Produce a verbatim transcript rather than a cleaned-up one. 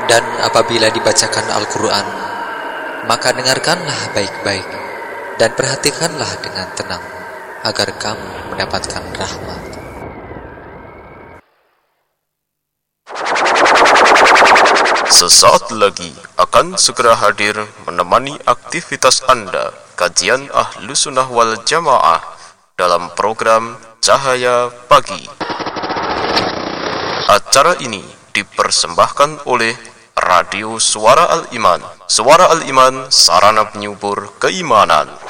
Dan apabila dibacakan Al-Quran, maka dengarkanlah baik-baik dan perhatikanlah dengan tenang, agar kamu mendapatkan rahmat. Sesaat lagi akan segera hadir menemani aktivitas Anda kajian Ahlus Sunnah wal Jamaah dalam program Cahaya Pagi. Acara ini dipersembahkan oleh Radio Suara Al-Iman. Suara Al-Iman, sarana penyubur keimanan.